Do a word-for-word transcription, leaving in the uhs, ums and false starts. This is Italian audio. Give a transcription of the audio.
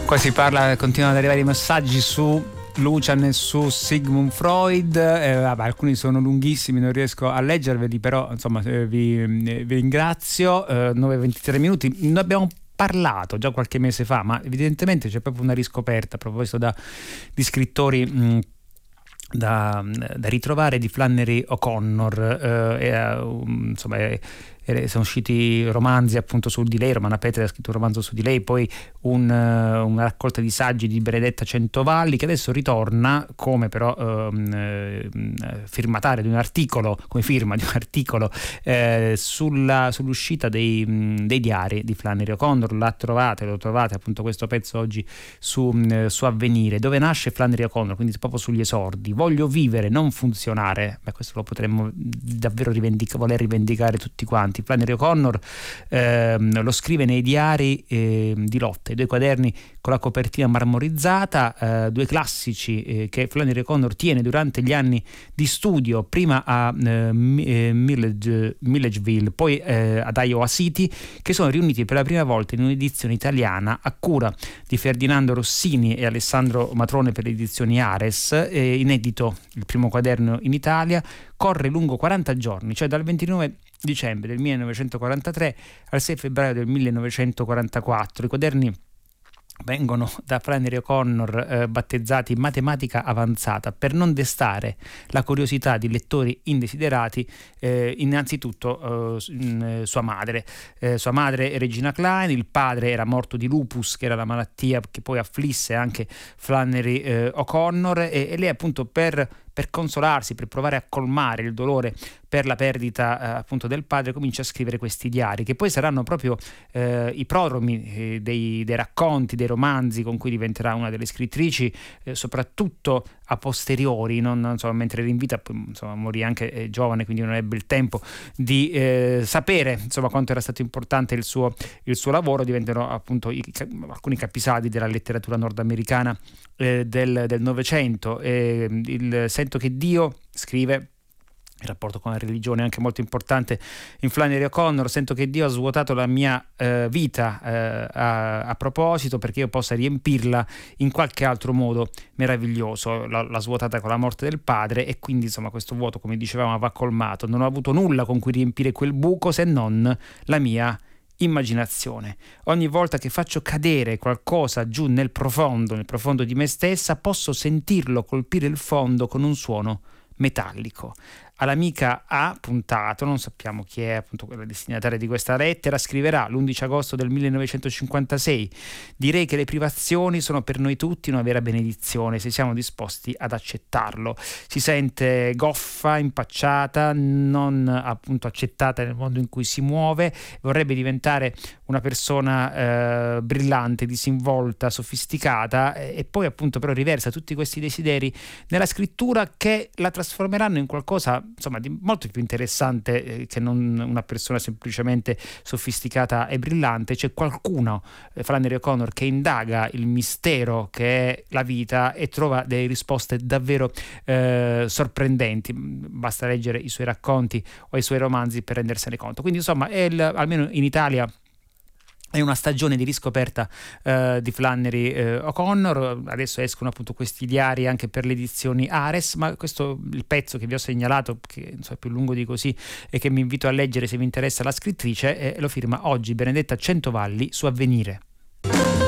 Qua si parla, continuano ad arrivare i messaggi su Lucian e su Sigmund Freud, eh, vabbè, alcuni sono lunghissimi, non riesco a leggerveli, però insomma eh, vi, vi ringrazio. eh, nove e ventitré minuti, ne abbiamo parlato già qualche mese fa, ma evidentemente c'è proprio una riscoperta a proposito da, di scrittori mh, da, da ritrovare, di Flannery O'Connor. eh, e, um, insomma è, sono usciti romanzi appunto su di lei. Romana Petri ha scritto un romanzo su di lei, poi un, una raccolta di saggi di Benedetta Centovalli, che adesso ritorna come però eh, firmataria di un articolo, come firma di un articolo eh, sulla, sull'uscita dei, dei diari di Flannery O'Connor. La trovate, lo trovate appunto questo pezzo oggi su, su Avvenire. Dove nasce Flannery O'Connor, quindi proprio sugli esordi: voglio vivere, non funzionare. Beh, questo lo potremmo davvero rivendic- voler rivendicare tutti quanti. Flannery O'Connor ehm, lo scrive nei diari eh, di lotta, i due quaderni con la copertina marmorizzata, eh, due classici eh, che Flannery O'Connor tiene durante gli anni di studio, prima a eh, Millage, Milledgeville, poi eh, ad Iowa City, che sono riuniti per la prima volta in un'edizione italiana a cura di Ferdinando Rossini e Alessandro Matrone per le edizioni Ares. eh, inedito il primo quaderno in Italia, corre lungo quaranta giorni, cioè dal ventinove dicembre del millenovecentoquarantatré al sei febbraio del millenovecentoquarantaquattro. I quaderni vengono da Flannery O'Connor eh, battezzati matematica avanzata per non destare la curiosità di lettori indesiderati. eh, innanzitutto eh, in, eh, sua madre eh, sua madre è Regina Klein, il padre era morto di lupus, che era la malattia che poi afflisse anche Flannery eh, O'Connor, e, e lei appunto per per consolarsi, per provare a colmare il dolore per la perdita eh, appunto del padre, comincia a scrivere questi diari, che poi saranno proprio eh, i prodromi eh, dei, dei racconti, dei romanzi con cui diventerà una delle scrittrici, eh, soprattutto a posteriori, non, non so, mentre era in vita, poi, insomma, morì anche eh, giovane, quindi non ebbe il tempo di eh, sapere insomma quanto era stato importante il suo, il suo lavoro. Diventano appunto i, alcuni capisaldi della letteratura nordamericana eh, del Novecento. Eh, il Sento che Dio, scrive, il rapporto con la religione è anche molto importante in Flannery O'Connor, sento che Dio ha svuotato la mia eh, vita eh, a, a proposito, perché io possa riempirla in qualche altro modo meraviglioso. L'ha, l'ha svuotata con la morte del padre, e quindi insomma questo vuoto, come dicevamo, va colmato. Non ho avuto nulla con cui riempire quel buco se non la mia immaginazione. Ogni volta che faccio cadere qualcosa giù nel profondo, nel profondo di me stessa, posso sentirlo colpire il fondo con un suono metallico. All'amica A puntato, non sappiamo chi è appunto quella destinataria di questa lettera, scriverà l'undici agosto del millenovecentocinquantasei: direi che le privazioni sono per noi tutti una vera benedizione se siamo disposti ad accettarlo. Si sente goffa, impacciata, non appunto accettata nel mondo in cui si muove, vorrebbe diventare una persona eh, brillante, disinvolta, sofisticata, e poi appunto però riversa tutti questi desideri nella scrittura, che la trasformeranno in qualcosa insomma di molto più interessante eh, che non una persona semplicemente sofisticata e brillante. C'è qualcuno, eh, Flannery O'Connor, che indaga il mistero che è la vita e trova delle risposte davvero eh, sorprendenti. Basta leggere i suoi racconti o i suoi romanzi per rendersene conto. Quindi insomma è il, almeno in Italia è una stagione di riscoperta eh, di Flannery eh, O'Connor. Adesso escono appunto questi diari anche per le edizioni Ares, ma questo, il pezzo che vi ho segnalato, che insomma, è più lungo di così e che mi invito a leggere se vi interessa la scrittrice, eh, lo firma oggi Benedetta Centovalli su Avvenire.